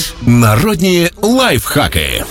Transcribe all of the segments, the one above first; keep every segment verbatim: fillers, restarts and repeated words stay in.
знаєш. Народні лайфхаки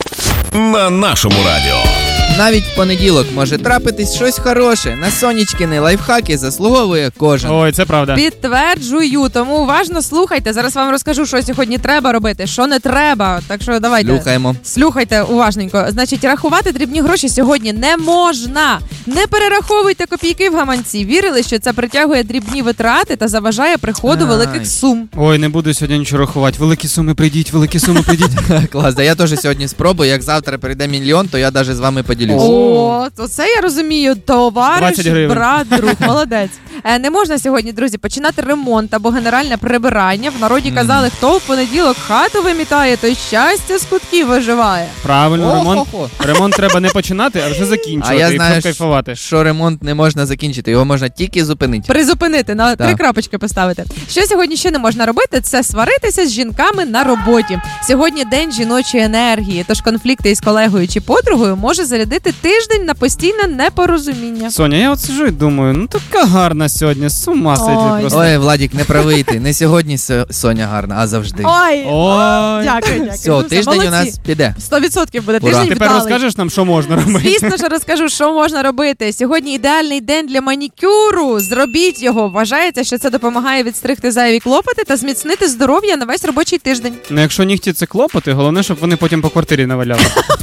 на нашому радіо. Навіть в понеділок може трапитись щось хороше. На сонячкини лайфхаки заслуговує кожен. Ой, це правда. Підтверджую, тому уважно слухайте. Зараз вам розкажу, що сьогодні треба робити, що не треба. Так що давайте. Слухаємо. Слухайте уважненько. Значить, рахувати дрібні гроші сьогодні не можна. Не перераховуйте копійки в гаманці. Вірили, що це притягує дрібні витрати та заважає приходу Ай. великих сум. Ой, не буду сьогодні нічого рахувати. Великі суми прийдіть, великі суми прийдіть. Клас, да я теж сьогодні спробую. Як завтра прийде мільйон, то я навіть з вами поділюсь. О, то це я розумію. Товариш, двадцять гривень. брат, друг, молодець. Е, не можна сьогодні, друзі, починати ремонт або генеральне прибирання. В народі казали, хто в понеділок хату вимітає, той щастя з кутків виживає. Правильно, ремонт. О-хо-хо. Ремонт треба не починати, а вже закінчувати. А я і знаю, кайфувати. що ремонт не можна закінчити, його можна тільки зупинити. Призупинити, на Так. три крапочки поставити. Що сьогодні ще не можна робити, це сваритися з жінками на роботі. Сьогодні день жіночої енергії, тож конфлікти із колегою чи подругою може зарядити тиждень на постійне непорозуміння. Соня, я от сижу і думаю, ну така гарна сьогодні, з ума Ой. сидить просто. Ой, Владік, не правий ти. Не сьогодні Со- Соня гарна, а завжди. Ой, Ой. дякую, дякую. Все, Ну, тиждень молодці. у нас піде. Сто відсотків буде Ура. тиждень Тепер вдалий. розкажеш нам, що можна робити? Звісно, що розкажу, що можна робити. Сьогодні ідеальний день для манікюру. Зробіть його. Вважається, що це допомагає відстригти зайві клопоти та зміцнити здоров'я на весь робочий тиждень. Ну, якщо нігті це клопоти, головне, щоб вони потім по квартирі наваляли.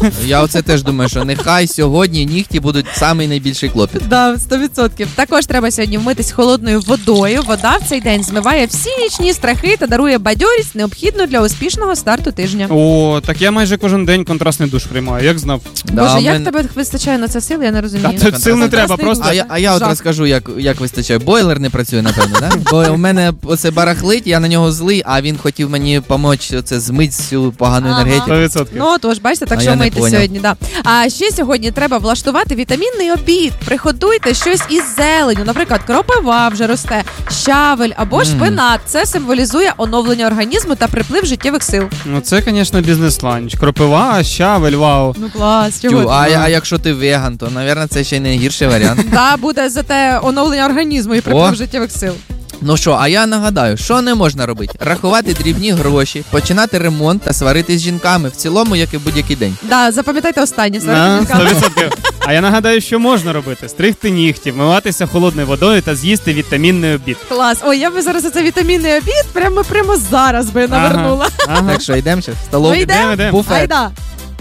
Я оце теж думаю, що нехай сьогодні нігті будуть самий найбільший клопіт. Да, сто відсотків. Також треба сьогодні вмитись холодною водою. Вода в цей день змиває всі нічні страхи та дарує бадьорість, необхідну для успішного старту тижня. О, так я майже кожен день контрастний душ приймаю, як знав. Да, Боже, а як мен- тебе вистачає на це сил, я не розумію. Та тут сил не треба, Контрастний просто... А я, а я от Жах. розкажу, як, як вистачає. Бойлер не працює, напевно, да? Бо у мене оце барахлить, я на нього злий, а він хотів мені допомогти оце змити всю погану Ага. енергетику. сто відсотків. Ну, тож, бачите, так А що я не мийте поняв. сьогодні, да. А ще сьогодні треба влаштувати вітамінний обід. Приготуйте щось із зеленю. Наприклад, кропива вже росте, щавель або Мм. шпинат. Це символізує оновлення організму та приплив життєвих сил. Ну це, звісно, бізнес-ланч. Кропива, щавель, вау. Ну клас, Тю, чого? а, а якщо ти веган, то, мабуть, це ще й не гірший варіант. Та буде зате оновлення організму і приплив О. життєвих сил. Ну що, а я нагадаю, що не можна робити? Рахувати дрібні гроші, починати ремонт та сваритись з жінками. В цілому, як і будь-який день. Да, запам'ятайте останнє. На, Сварити сто відсотків. А я нагадаю, що можна робити: стригти нігті, вмиватися холодною водою та з'їсти вітамінний обід. Клас. Ой, я би зараз цей вітамінний обід прямо прямо зараз би навернула. Ага, ага. Так що йдемо ще в столову. Ну, йдемо? Йдемо, йдемо. Буфет. Айда.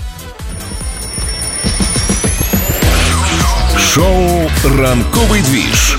Шоу «Ранковий двіж»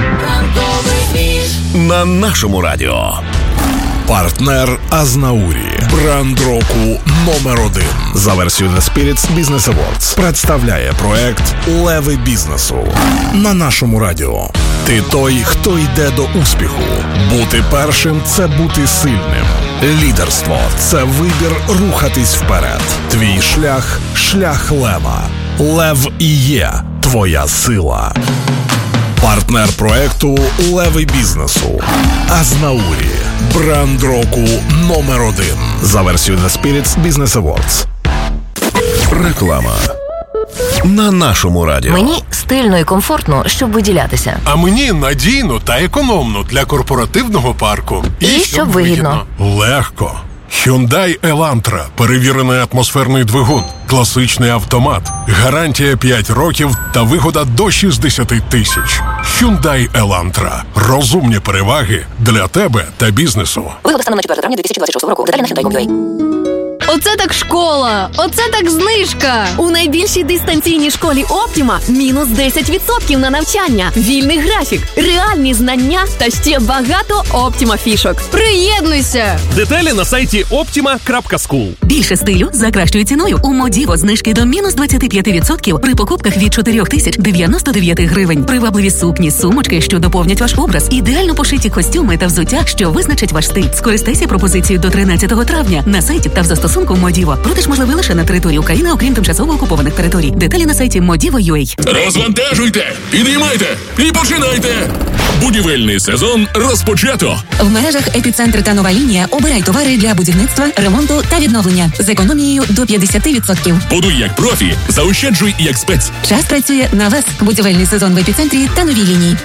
на нашому радіо. Партнер Азнаурі. Бренд року номер один. За версією The Spirits Business Awards представляє проект «Леви бізнесу» на нашому радіо. Ти той, хто йде до успіху. Бути першим – це бути сильним. Лідерство – це вибір рухатись вперед. Твій шлях – шлях лева. Лев і є твоя сила. Партнер проекту «Леви бізнесу» Азнаурі. Бренд року номер один. За версією The Spirits Business Awards. Реклама на нашому радіо. Мені стильно і комфортно, щоб виділятися. А мені надійно та економно для корпоративного парку. І щоб вигідно. Легко. Hyundai Elantra. Перевірений атмосферний двигун. Класичний автомат. Гарантія п'ять років та вигода до шістдесят тисяч. Hyundai Elantra. Розумні переваги для тебе та бізнесу. Вигода станом на четверте травня дві тисячі двадцять шостого року. Деталі на hyundai крапка ю а. Оце так школа! Оце так знижка! У найбільшій дистанційній школі Оптіма мінус десять відсотків на навчання, вільний графік, реальні знання та ще багато Оптіма фішок. Приєднуйся! Деталі на сайті optima крапка скул. Більше стилю за кращою ціною. У Модіво знижки до мінус двадцять п'ять відсотків при покупках від чотири тисячі дев'яносто дев'ять гривень. Привабливі сукні, сумочки, що доповнять ваш образ. Ідеально пошиті костюми та взуття, що визначать ваш стиль. Скористайся пропозицією до тринадцятого травня на сайті та в застосунку Модіво. Продаж можливий лише на території України, окрім тимчасово окупованих територій. Деталі на сайті модіво крапка ю а. Розвантажуйте, підіймайте і починайте. Будівельний сезон розпочато. В мережах «Епіцентр» та «Нова лінія» обирай товари для будівництва, ремонту та відновлення з економією до п'ятдесят відсотків. Будуй як профі, заощаджуй як спец. Час працює на вас. Будівельний сезон в «Епіцентрі» та «Новій лінії».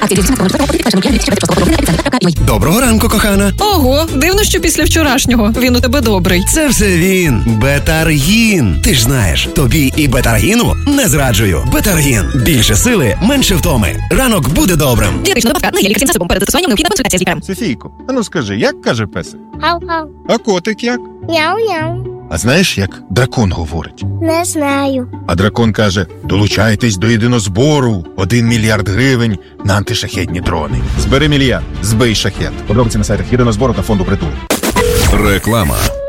Доброго ранку, кохана. Ого, дивно, що після вчорашнього він у тебе добрий. Це все він. Бетаргін. Ти ж знаєш, тобі і Бетаргіну не зраджую. Бетаргін. Більше сили, менше втоми. Ранок буде добрим. Дієтична добавка на лікарським засобом. Перед застосуванням необхідна консультація з лікарем. Софійко, а ну скажи, як каже песик? Гав-гав. А котик як? Няу-няу. А знаєш, як дракон говорить? Не знаю. А дракон каже, долучайтесь до єдинозбору. Один мільярд гривень на антишахетні дрони. Збери мільярд, збий шахет. Подробиці на сайтах єдинозбору та фонду притулу. Реклама.